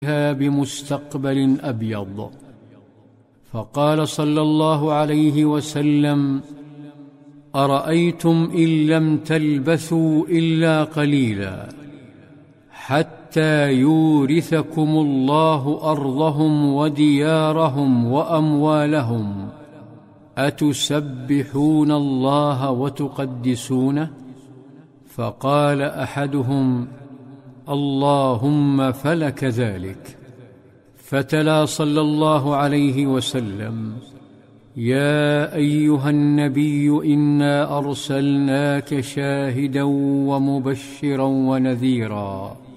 بمستقبل أبيض. فقال صلى الله عليه وسلم: أرأيتم إن لم تلبثوا إلا قليلا حتى يورثكم الله أرضهم وديارهم وأموالهم، أتسبحون الله وتقدسونه؟ فقال أحدهم: اللهم فلك ذلك. فتلا صلى الله عليه وسلم: يا أيها النبي إنا أرسلناك شاهدا ومبشرا ونذيرا